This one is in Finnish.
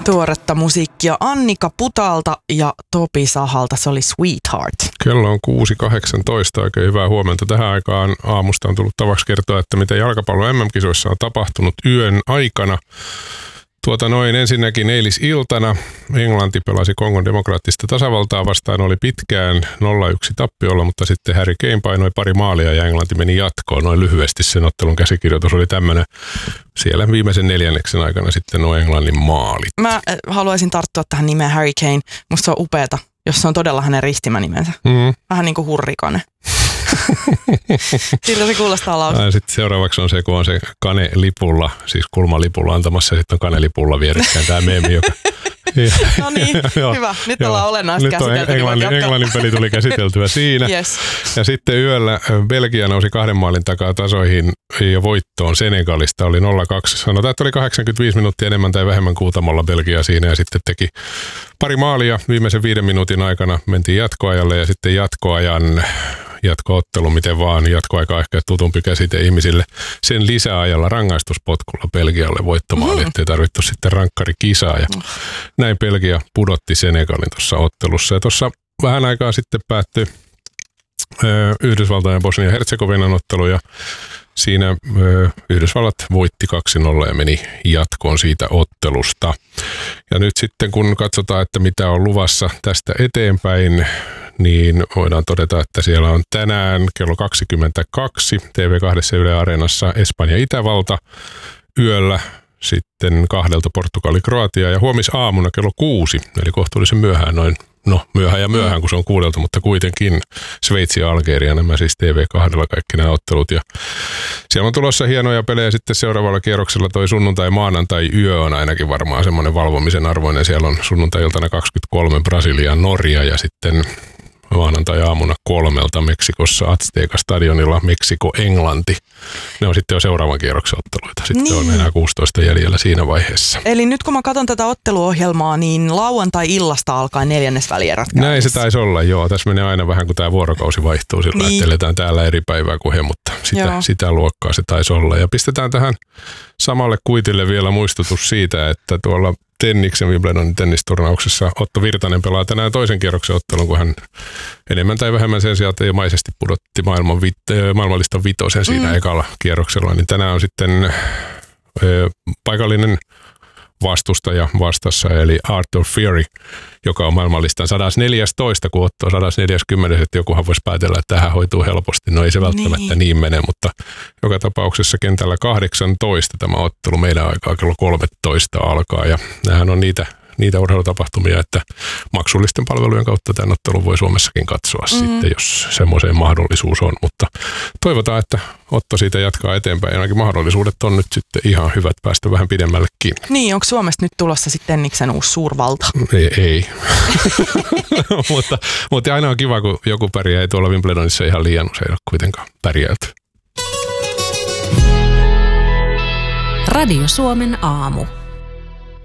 tuoretta musiikkia Annika Putalta ja Topi Sahalta. Se oli Sweetheart. Kello on 6.18. Oikein hyvää huomenta. Tähän aikaan aamusta on tullut tavaksi kertoa, että mitä jalkapallon MM-kisoissa on tapahtunut yön aikana. Ensinnäkin eilisiltana Englanti pelasi Kongon demokraattista tasavaltaa vastaan, oli pitkään 0-1 tappiolla, mutta sitten Harry Kane painoi pari maalia ja Englanti meni jatkoon. Noin lyhyesti sen ottelun käsikirjoitus oli tämmöinen. Siellä viimeisen neljänneksen aikana sitten nuo Englannin maalit. Mä haluaisin tarttua tähän nimeen Harry Kane. Musta se on upeata, jos se on todella hänen ristimänimensä. Vähän niin kuin Hurrikane. Siltä se kuulostaa lausunto. Sitten seuraavaksi on se, kun on se Kane-lipulla, siis kulmalipulla antamassa, ja sitten on Kane-lipulla vierekkäin tämä meemi, joka... No niin, hyvä. Nyt ollaan olennaista käsitelty. Englannin peli tuli käsiteltyä siinä. Yes. Ja sitten yöllä Belgia nousi 2 maalin takaa tasoihin ja voittoon Senegalista oli 0-2. Sanotaan, että oli 85 minuuttia enemmän tai vähemmän Kuutamolla Belgia siinä ja sitten teki pari maalia. Viimeisen 5 minuutin aikana mentiin jatkoajalle ja sitten jatkoottelu, miten vaan, jatkoaika ehkä tutumpi käsite ihmisille. Sen lisäajalla rangaistuspotkulla Belgialle voittomaali, ettei tarvittu sitten rankkarikisaa. Ja näin Belgia pudotti Senegalin tuossa ottelussa. Ja tuossa vähän aikaa sitten päättyi Yhdysvaltain ja Bosnia-Herzegovinan ottelu ja siinä Yhdysvallat voitti 2-0 ja meni jatkoon siitä ottelusta. Ja nyt sitten kun katsotaan, että mitä on luvassa tästä eteenpäin, niin voidaan todeta, että siellä on tänään kello 22 TV2 Yle Areenassa Espanja-Itävalta, yöllä sitten 2 Portugali-Kroatia ja huomisaamuna kello 6, eli kohtuullisen myöhään noin, myöhään kun se on 6, mutta kuitenkin Sveitsi ja Algeria, nämä siis TV2 kaikki nämä ottelut. Ja siellä on tulossa hienoja pelejä sitten seuraavalla kierroksella toi sunnuntai-maanantai-yö on ainakin varmaan semmoinen valvomisen arvoinen. Siellä on sunnuntai-iltana 23 Brasilia-Norja ja sitten maanantai-aamuna 3 Meksikossa Azteca-stadionilla Meksiko-Englanti. Ne on sitten jo seuraavan kierroksen otteluita. Sitten on enää 16 jäljellä siinä vaiheessa. Eli nyt kun mä katson tätä otteluohjelmaa, niin lauantai-illasta alkaa 4. välierät käynnissä. Näin se taisi olla, joo. Tässä menee aina vähän, kun tämä vuorokausi vaihtuu. Sillä että eletään täällä eri päivää kuin he, mutta sitä luokkaa se taisi olla. Ja pistetään tähän samalle kuitille vielä muistutus siitä, että tuolla Tenniksen Wimbledonin tennisturnauksessa Otto Virtanen pelaa tänään toisen kierroksen ottelun, kun hän enemmän tai vähemmän sen sijaan maisesti pudotti maailmanlistan 5 siinä ekalla kierroksella. Niin tänään on sitten paikallinen vastustaja vastassa, eli Arthur Fury, joka on maailmanlistan 114, kun Otto on 140, että jokuhan voisi päätellä, että tähän hoituu helposti. No ei se välttämättä niin mene, mutta joka tapauksessa kentällä 18 tämä ottelu meidän aikaa kello 13 alkaa, ja nämähän on niitä urheilutapahtumia, että maksullisten palvelujen kautta tämän ottelun voi Suomessakin katsoa sitten, jos semmoiseen mahdollisuus on. Mutta toivotaan, että Otto siitä jatkaa eteenpäin. Ainakin mahdollisuudet on nyt sitten ihan hyvät päästä vähän pidemmällekin. Niin, onko Suomesta nyt tulossa sitten Tenniksen uusi suurvalta? Ei. mutta aina on kiva, kun joku pärjää. Ei tuolla Wimbledonissa ihan liian usein ole kuitenkaan pärjäilty. Radio Suomen aamu.